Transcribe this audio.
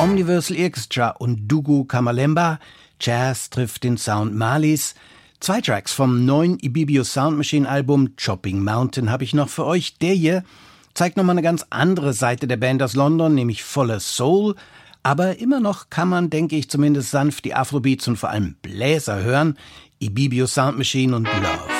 Omniversal Orchestra und Dugu Kamalemba, Jazz trifft den Sound Malis. 2 Tracks vom neuen Ibibio Sound Machine Album Chopping Mountain habe ich noch für euch. Der hier zeigt nochmal eine ganz andere Seite der Band aus London, nämlich voller Soul. Aber immer noch kann man, denke ich, zumindest sanft die Afrobeats und vor allem Bläser hören. Ibibio Sound Machine und Love.